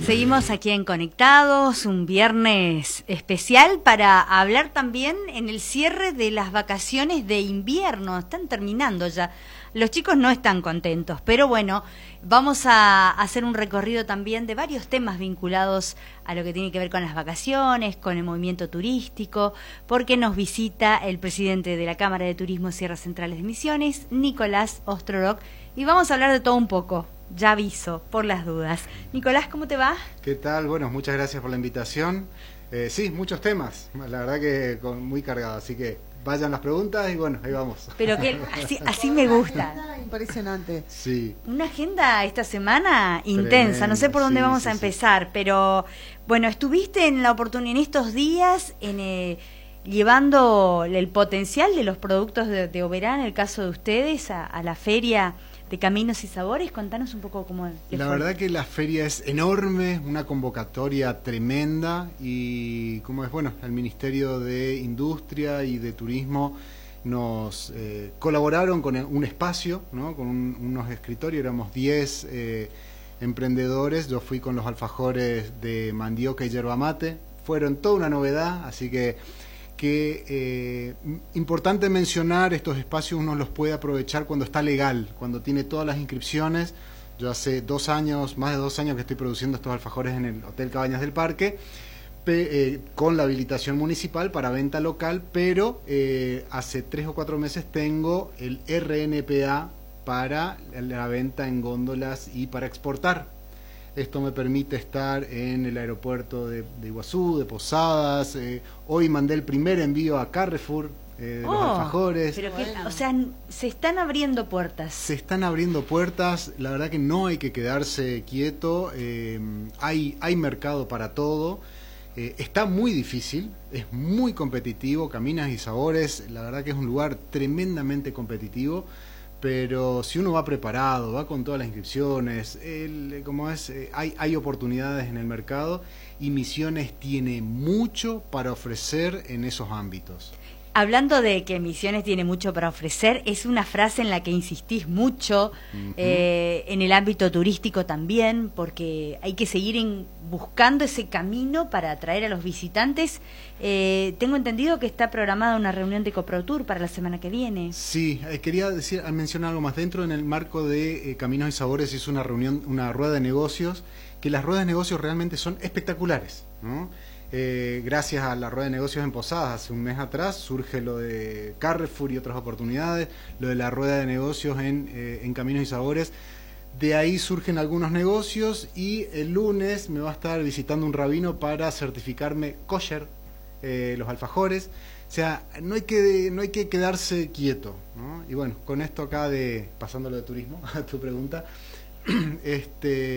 Seguimos aquí en Conectados, un viernes especial para hablar también en el cierre de las vacaciones de invierno. Están terminando ya. Los chicos no están contentos, pero bueno, vamos a hacer un recorrido también de varios temas vinculados a lo que tiene que ver con las vacaciones, con el movimiento turístico, porque nos visita el presidente de la Cámara de Turismo Sierras Centrales de Misiones, Nicolás Ostrorok, y vamos a hablar de todo un poco. Ya aviso, por las dudas. Nicolás, ¿cómo te va? ¿Qué tal? Bueno, muchas gracias por la invitación. Sí, muchos temas, la verdad que muy cargado, así que vayan las preguntas y bueno, ahí vamos. Pero que así me gusta. Impresionante. Sí. Una agenda esta semana intensa, Tremendo, no sé por dónde sí, vamos sí, a empezar, pero bueno, estuviste en la oportunidad en estos días llevando el potencial de los productos de Oberá, en el caso de ustedes, a la feria de Caminos y Sabores. Contanos un poco cómo les La fue. verdad que la feria es enorme, una convocatoria tremenda y como es, bueno, el Ministerio de Industria y de Turismo nos colaboraron con un espacio, ¿no? Con unos escritorios, éramos 10 emprendedores, yo fui con los alfajores de mandioca y yerba mate, fueron toda una novedad, así que importante mencionar, estos espacios uno los puede aprovechar cuando está legal, cuando tiene todas las inscripciones. Yo hace 2 años, más de 2 años que estoy produciendo estos alfajores en el Hotel Cabañas del Parque, con la habilitación municipal para venta local, pero hace 3 o 4 meses tengo el RNPA para la venta en góndolas y para exportar. Esto me permite estar en el aeropuerto de Iguazú, de Posadas. Hoy mandé el primer envío a Carrefour de los alfajores. Pero o sea, se están abriendo puertas. Se están abriendo puertas. La verdad que no hay que quedarse quieto. Hay mercado para todo. Está muy difícil, es muy competitivo. Caminos y Sabores, la verdad que es un lugar tremendamente competitivo. Pero si uno va preparado, va con todas las inscripciones, hay oportunidades en el mercado y Misiones tiene mucho para ofrecer en esos ámbitos. Hablando de que Misiones tiene mucho para ofrecer, es una frase en la que insistís mucho, en el ámbito turístico también, porque hay que seguir buscando ese camino para atraer a los visitantes. Tengo entendido que está programada una reunión de CoProTour para la semana que viene. Sí, quería mencionar algo más. Dentro, en el marco de Caminos y Sabores, hizo una reunión, una rueda de negocios, que las ruedas de negocios realmente son espectaculares, ¿no? Gracias a la rueda de negocios en Posadas, hace un mes atrás, surge lo de Carrefour y otras oportunidades, lo de la rueda de negocios en Caminos y Sabores. De ahí surgen algunos negocios y el lunes me va a estar visitando un rabino para certificarme kosher, los alfajores. O sea, no hay que quedarse quieto, ¿no? Y bueno, con esto acá pasándolo de turismo a tu pregunta,